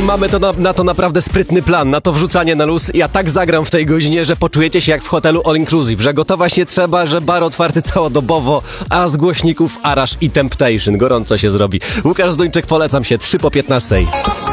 mamy na to naprawdę sprytny plan, na to wrzucanie na luz. Ja tak zagram w tej godzinie, że poczujecie się jak w hotelu all inclusive, że gotować nie trzeba, że bar otwarty całodobowo, a z głośników Arash i Temptation. Gorąco się zrobi. Łukasz Zduńczyk, polecam się, 3 po 15.